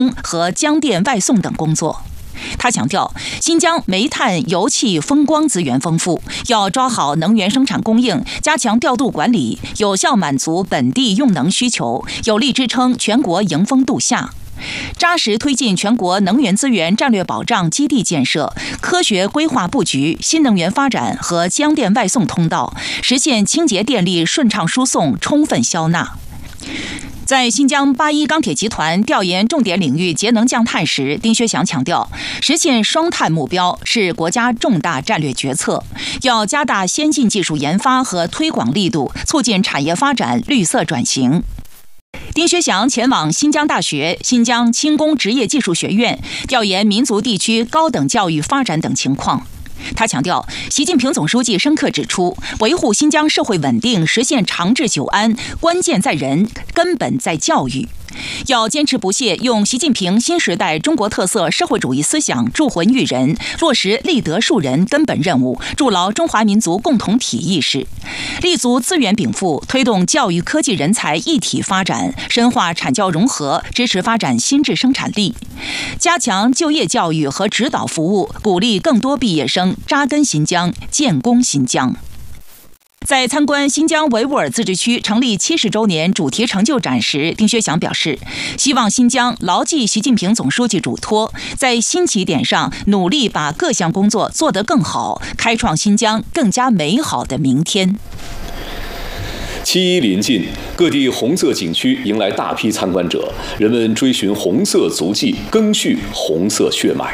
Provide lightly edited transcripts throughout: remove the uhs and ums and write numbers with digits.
和江电外送等工作。他强调，新疆煤炭、油气、风光资源丰富，要抓好能源生产供应，加强调度管理，有效满足本地用能需求，有力支撑全国迎峰度夏。扎实推进全国能源资源战略保障基地建设，科学规划布局新能源发展和江电外送通道，实现清洁电力顺畅输送、充分消纳。在新疆八一钢铁集团调研重点领域节能降碳时，丁薛祥强调，实现双碳目标是国家重大战略决策，要加大先进技术研发和推广力度，促进产业发展、绿色转型。丁薛祥前往新疆大学、新疆轻工职业技术学院调研民族地区高等教育发展等情况。他强调，习近平总书记深刻指出，维护新疆社会稳定、实现长治久安，关键在人，根本在教育。要坚持不懈用习近平新时代中国特色社会主义思想铸魂育人，落实立德树人根本任务，筑牢中华民族共同体意识，立足资源禀赋，推动教育科技人才一体发展，深化产教融合，支持发展新质生产力，加强就业教育和指导服务，鼓励更多毕业生扎根新疆，建功新疆。在参观新疆维吾尔自治区成立70周年主题成就展时，丁薛祥表示，希望新疆牢记习近平总书记嘱托，在新起点上努力把各项工作做得更好，开创新疆更加美好的明天。 7·1临近，各地红色景区迎来大批参观者，人们追寻红色足迹，赓续红色血脉。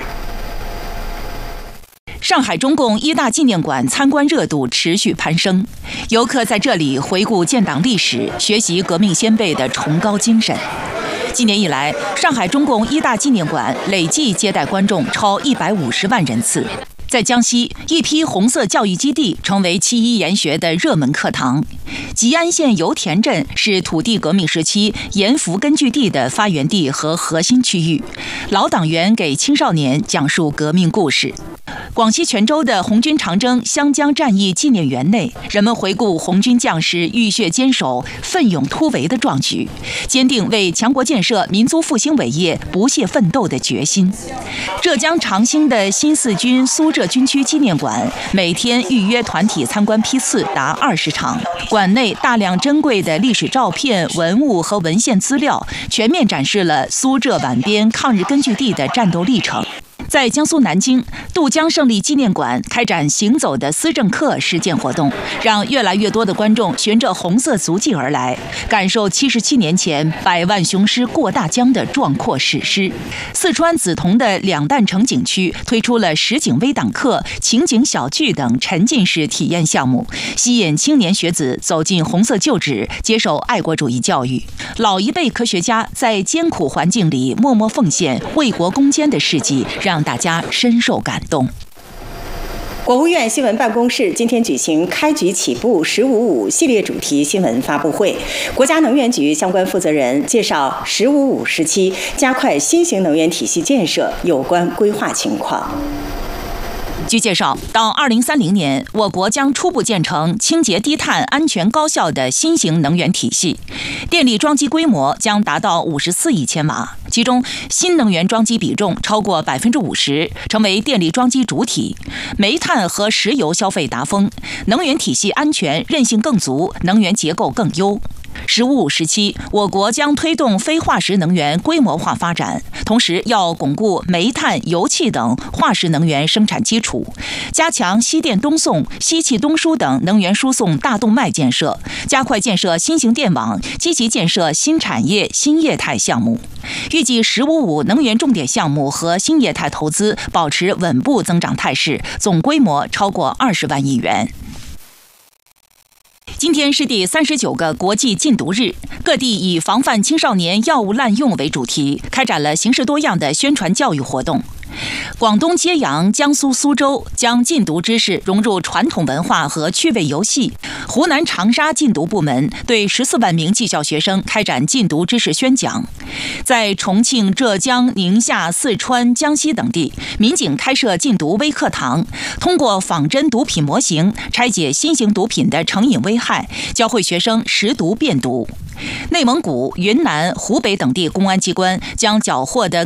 上海中共一大纪念馆参观热度持续攀升，游客在这里回顾建党历史，学习革命先辈的崇高精神。今年以来，上海中共一大纪念馆累计接待观众超150万人次。在江西，一批红色教育基地成为7·1研学的热门课堂。吉安县油田镇是土地革命时期盐阜根据地的发源地和核心区域，老党员给青少年讲述革命故事。广西全州的红军长征湘江战役纪念园内，人们回顾红军将士浴血坚守、奋勇突围的壮举，坚定为强国建设、民族复兴伟业不懈奋斗的决心。浙江长兴的新四军苏浙军区纪念馆，每天预约团体参观批次达20场，馆内大量珍贵的历史照片、文物和文献资料，全面展示了苏浙皖边抗日根据地的战斗历程。在江苏南京，渡江胜利纪念馆开展行走的思政课实践活动，让越来越多的观众循着红色足迹而来，感受77年前百万雄师过大江的壮阔史诗。四川梓潼的两弹城景区推出了实景微档课、情景小剧等沉浸式体验项目，吸引青年学子走进红色旧址，接受爱国主义教育。老一辈科学家在艰苦环境里默默奉献、为国攻坚的事迹，让大家深受感动。 国务院新闻办公室今天举行开局起步“15·5”系列主题新闻发布会，国家能源局相关负责人介绍“15·5”时期加快新型能源体系建设有关规划情况。 据介绍，到2030年，我国将初步建成清洁低碳、安全高效的新型能源体系，电力装机规模将达到54亿千瓦，其中新能源装机比重超过50%，成为电力装机主体。煤炭和石油消费达峰，能源体系安全韧性更足，能源结构更优。“15·5”时期，我国将推动非化石能源规模化发展，同时要巩固煤炭、油气等化石能源生产基础，加强西电东送、西气东输等能源输送大动脉建设，加快建设新型电网，积极建设新产业、新业态项目。预计“15·5”能源重点项目和新业态投资保持稳步增长态势，总规模超过20万亿元。今天是第39个国际禁毒日，各地以防范青少年药物滥用为主题，开展了形式多样的宣传教育活动。 广东揭阳、江苏苏州将禁毒知识融入传统文化和趣味游戏。湖南长沙禁毒部门对14万名技校学生开展禁毒知识宣讲。在重庆、浙江、宁夏、四川、江西等地，民警开设禁毒微课堂，通过仿真毒品模型拆解新型毒品的成瘾危害，教会学生识毒辨毒。内蒙古、云南、湖北等地公安机关将缴获的